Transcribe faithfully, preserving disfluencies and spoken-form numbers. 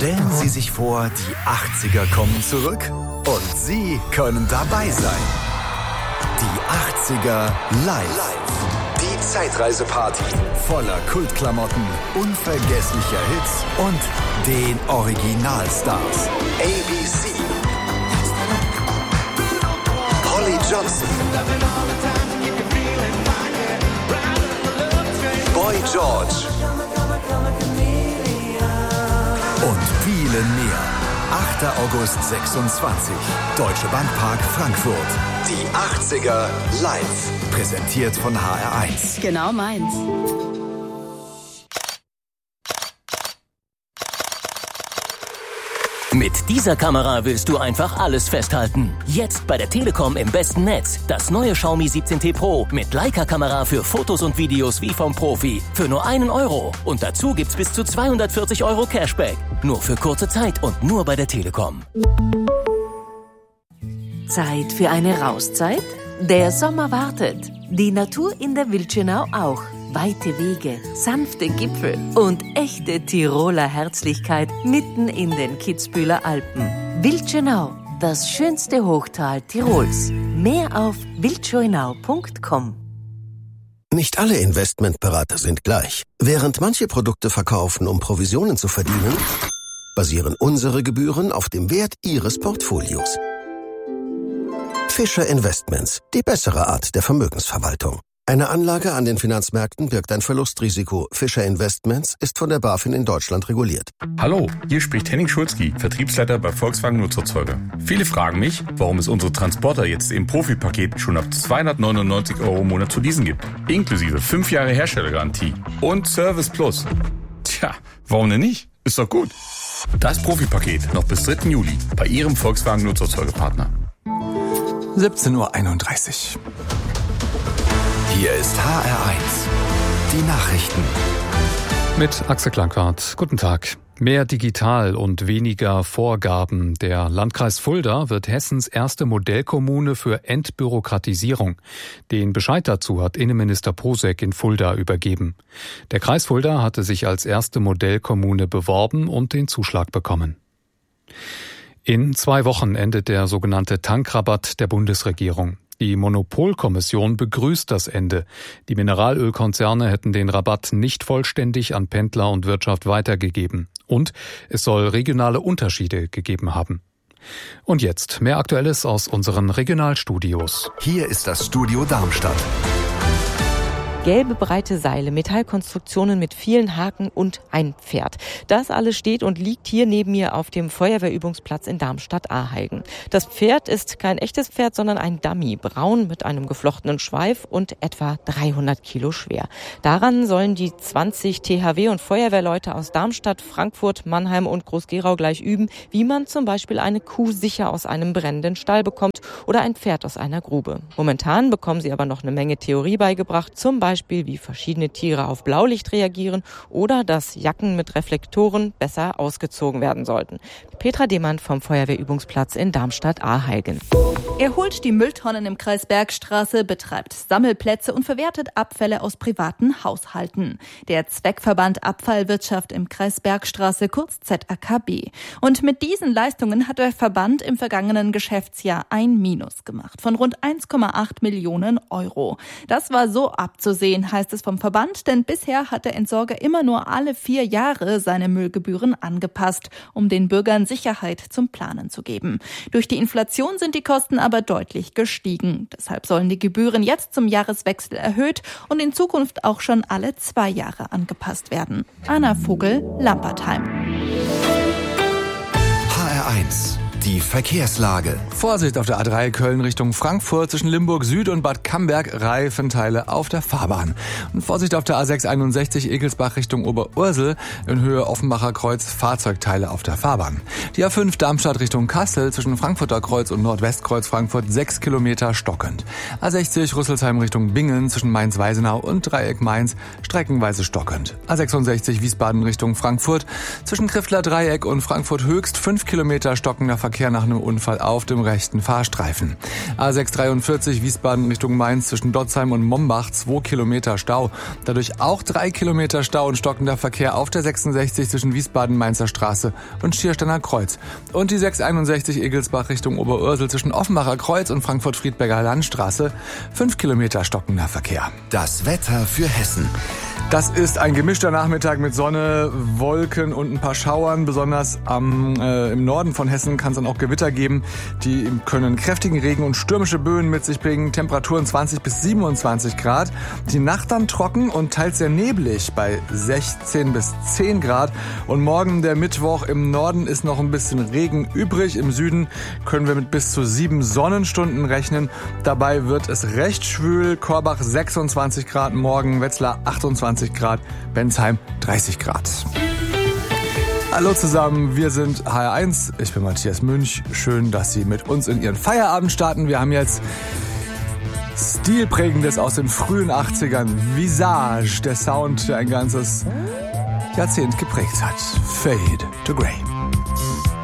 Stellen Sie sich vor, die achtziger kommen zurück und Sie können dabei sein. Die achtziger live. Die Zeitreiseparty voller Kultklamotten, unvergesslicher Hits und den Originalstars. A B C, Holly Johnson, Boy George und viele mehr. achter August sechsundzwanzig. Deutsche Bankpark Frankfurt. Die achtziger live. Präsentiert von H R eins. Genau meins. Mit dieser Kamera willst du einfach alles festhalten. Jetzt bei der Telekom im besten Netz. Das neue Xiaomi siebzehn T Pro mit Leica-Kamera für Fotos und Videos wie vom Profi. Für nur einen Euro. Und dazu gibt's bis zu zweihundertvierzig Euro Cashback. Nur für kurze Zeit und nur bei der Telekom. Zeit für eine Rauszeit? Der Sommer wartet. Die Natur in der Wildschönau auch. Weite Wege, sanfte Gipfel und echte Tiroler Herzlichkeit mitten in den Kitzbüheler Alpen. Wildschönau, das schönste Hochtal Tirols. Mehr auf wildschönau punkt com. Nicht alle Investmentberater sind gleich. Während manche Produkte verkaufen, um Provisionen zu verdienen, basieren unsere Gebühren auf dem Wert Ihres Portfolios. Fischer Investments, die bessere Art der Vermögensverwaltung. Eine Anlage an den Finanzmärkten birgt ein Verlustrisiko. Fischer Investments ist von der BaFin in Deutschland reguliert. Hallo, hier spricht Henning Schulzki, Vertriebsleiter bei Volkswagen Nutzerzeuger. Viele fragen mich, warum es unsere Transporter jetzt im Profipaket schon ab zweihundertneunundneunzig Euro im Monat zu leasen gibt. Inklusive fünf Jahre Herstellergarantie und Service Plus. Tja, warum denn nicht? Ist doch gut. Das Profipaket noch bis dritten Juli bei Ihrem Volkswagen Nutzerzeugerpartner. siebzehn Uhr einunddreißig. Hier ist H R eins. Die Nachrichten. Mit Axel Klankwart. Guten Tag. Mehr digital und weniger Vorgaben. Der Landkreis Fulda wird Hessens erste Modellkommune für Entbürokratisierung. Den Bescheid dazu hat Innenminister Posek in Fulda übergeben. Der Kreis Fulda hatte sich als erste Modellkommune beworben und den Zuschlag bekommen. In zwei Wochen endet der sogenannte Tankrabatt der Bundesregierung. Die Monopolkommission begrüßt das Ende. Die Mineralölkonzerne hätten den Rabatt nicht vollständig an Pendler und Wirtschaft weitergegeben. Und es soll regionale Unterschiede gegeben haben. Und jetzt mehr Aktuelles aus unseren Regionalstudios. Hier ist das Studio Darmstadt. Gelbe breite Seile, Metallkonstruktionen mit vielen Haken und ein Pferd. Das alles steht und liegt hier neben mir auf dem Feuerwehrübungsplatz in Darmstadt-Aheigen. Das Pferd ist kein echtes Pferd, sondern ein Dummy, braun mit einem geflochtenen Schweif und etwa dreihundert Kilo schwer. Daran sollen die zwanzig T H W- und Feuerwehrleute aus Darmstadt, Frankfurt, Mannheim und Groß-Gerau gleich üben, wie man zum Beispiel eine Kuh sicher aus einem brennenden Stall bekommt oder ein Pferd aus einer Grube. Momentan bekommen sie aber noch eine Menge Theorie beigebracht, zum Beispiel Beispiel, wie verschiedene Tiere auf Blaulicht reagieren oder dass Jacken mit Reflektoren besser ausgezogen werden sollten. Petra Demann vom Feuerwehrübungsplatz in Darmstadt-Aheigen. Er holt die Mülltonnen im Kreis Bergstraße, betreibt Sammelplätze und verwertet Abfälle aus privaten Haushalten. Der Zweckverband Abfallwirtschaft im Kreis Bergstraße, kurz Z A K B. Und mit diesen Leistungen hat der Verband im vergangenen Geschäftsjahr ein Minus gemacht von rund eins Komma acht Millionen Euro. Das war so abzusehen, heißt es vom Verband, denn bisher hat der Entsorger immer nur alle vier Jahre seine Müllgebühren angepasst, um den Bürgern Sicherheit zum Planen zu geben. Durch die Inflation sind die Kosten aber deutlich gestiegen. Deshalb sollen die Gebühren jetzt zum Jahreswechsel erhöht und in Zukunft auch schon alle zwei Jahre angepasst werden. Anna Vogel, Lampertheim. H R eins. Die Verkehrslage. Vorsicht auf der A drei Köln Richtung Frankfurt zwischen Limburg Süd und Bad Camberg, Reifenteile auf der Fahrbahn. Und Vorsicht auf der A sechs einundsechzig Egelsbach Richtung Oberursel in Höhe Offenbacher Kreuz, Fahrzeugteile auf der Fahrbahn. Die A fünf Darmstadt Richtung Kassel zwischen Frankfurter Kreuz und Nordwestkreuz Frankfurt sechs Kilometer stockend. A sechzig Rüsselsheim Richtung Bingen zwischen Mainz-Weisenau und Dreieck Mainz streckenweise stockend. A sechsundsechzig Wiesbaden Richtung Frankfurt zwischen Kriftler Dreieck und Frankfurt Höchst fünf Kilometer stockender Verkehr Verkehr nach einem Unfall auf dem rechten Fahrstreifen. A sechs dreiundvierzig Wiesbaden Richtung Mainz zwischen Dotzheim und Mombach, zwei Kilometer Stau. Dadurch auch drei Kilometer Stau und stockender Verkehr auf der sechsundsechzig zwischen Wiesbaden-Mainzer Straße und Schiersteiner Kreuz. Und die sechs einundsechzig Egelsbach Richtung Oberursel zwischen Offenbacher Kreuz und Frankfurt-Friedberger Landstraße, fünf Kilometer stockender Verkehr. Das Wetter für Hessen. Das ist ein gemischter Nachmittag mit Sonne, Wolken und ein paar Schauern. Besonders am, äh, im Norden von Hessen kann es dann auch Gewitter geben. Die können kräftigen Regen und stürmische Böen mit sich bringen. Temperaturen zwanzig bis siebenundzwanzig Grad. Die Nacht dann trocken und teils sehr neblig bei sechzehn bis zehn Grad. Und morgen, der Mittwoch, im Norden ist noch ein bisschen Regen übrig. Im Süden können wir mit bis zu sieben Sonnenstunden rechnen. Dabei wird es recht schwül. Korbach sechsundzwanzig Grad morgen, Wetzlar achtundzwanzig Grad, Bensheim dreißig Grad. Hallo zusammen, wir sind H R eins, ich bin Matthias Münch. Schön, dass Sie mit uns in Ihren Feierabend starten. Wir haben jetzt Stilprägendes aus den frühen achtzigern. Visage, der Sound, der ein ganzes Jahrzehnt geprägt hat. Fade to Grey.